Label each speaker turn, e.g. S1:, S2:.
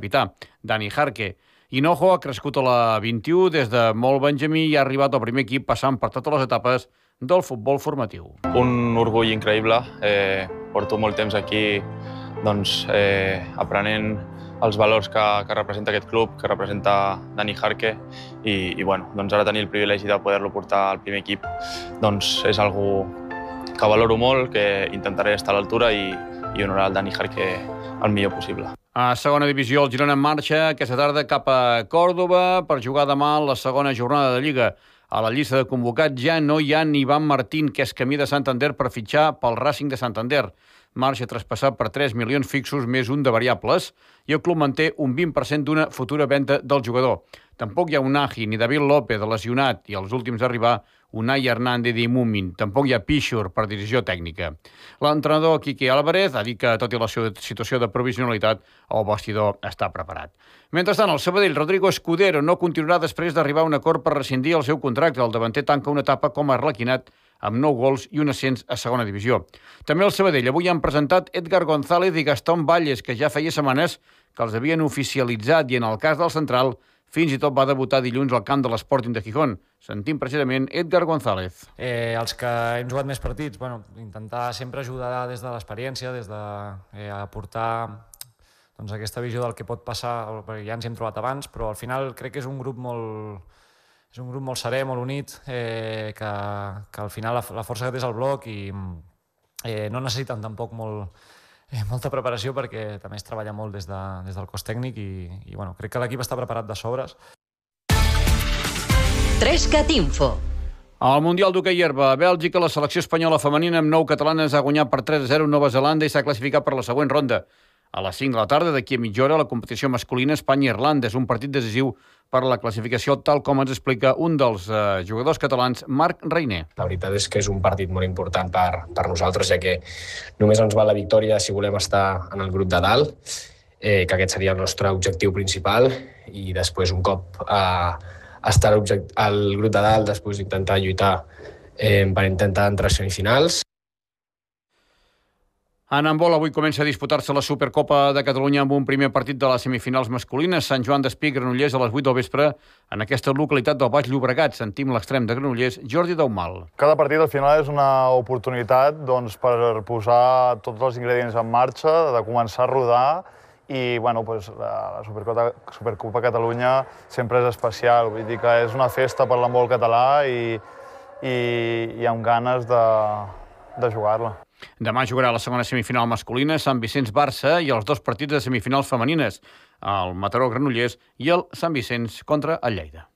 S1: capità, Dani Jarque. Hinojo ha crescut a la 21 des de molt benjamí i ha arribat al primer equip passant per totes les etapes del futbol formatiu.
S2: Un orgull increïble. Porto molt temps aquí aprenent els valors que representa aquest club, que representa Dani Jarque i ara tenir el privilegi de poder-lo portar al primer equip és algo que valoro molt, que intentaré estar a l'altura i honorar el Dani Jarque el millor possible.
S1: A segona divisió, el Girona en marxa aquesta tarda cap a Còrdova per jugar demà la segona jornada de Lliga. A la llista de convocats ja no hi ha ni Iván Martín, que és camí de Santander per fitxar pel Racing de Santander. Marxa traspassat per 3 milions fixos més un de variables i el club manté un 20% d'una futura venda del jugador. Tampoc hi ha Unai ni David López lesionat i els últims a arribar Unai Hernández i Mumin. Tampoc hi ha Pichur per decisió tècnica. L'entrenador Quique Álvarez ha dit que, tot i la seva situació de provisionalitat, el vestidor està preparat. Mentrestant, el Sabadell, Rodrigo Escudero, no continuarà després d'arribar a un acord per rescindir el seu contracte. El davanter tanca una etapa com a arlequinat amb 9 gols i un ascens a segona divisió. També el Sabadell avui han presentat Edgar González i Gastón Valles, que ja feia setmanes que els havien oficialitzat, i en el cas del central fins i tot va debutar dilluns al camp de l'Sporting de Gijón. Sentim precisament Edgar González.
S3: Els que hem jugat més partits, intentar sempre ajudar des de l'experiència, des d'aportar aquesta visió del que pot passar, perquè ja ens hi hem trobat abans, però al final crec que és un grup molt serè, molt unit, que al final la força que té és el bloc i no necessiten tampoc molta preparació, perquè també es treballa molt des del cos tècnic i crec que l'equip està preparat de sobres.
S4: 3cat Info.
S1: Al Mundial d'hoquei herba a Bèlgica, la selecció espanyola femenina amb 9 catalanes ha guanyat per 3-0 Nova Zelanda i s'ha classificat per la següent ronda. A les 5 de la tarda, d'aquí a mitja hora, la competició masculina Espanya-Irlanda és un partit decisiu per a la classificació, tal com ens explica un dels jugadors catalans, Marc Reiner.
S5: La veritat és que és un partit molt important per nosaltres, ja que només ens val la victòria si volem estar en el grup de dalt, que aquest seria el nostre objectiu principal, i després, un cop estar al grup de dalt, després intentar lluitar per intentar entrar a semifinals.
S1: En handbol, avui comença a disputar-se la Supercopa de Catalunya amb un primer partit de les semifinals masculines. Sant Joan d'Espí, Granollers, a les 8 del vespre, en aquesta localitat del Baix Llobregat. Sentim l'extrem de Granollers, Jordi Daumal.
S6: Cada partit al final és una oportunitat per posar tots els ingredients en marxa, de començar a rodar, i la Supercopa Catalunya sempre és especial. Vull dir que és una festa per l'handbol català i amb ganes de jugar-la.
S1: Demà jugarà la segona semifinal masculina, Sant Vicenç-Barça, i els 2 partits de semifinals femenines, el Mataró-Granollers i el Sant Vicenç contra el Lleida.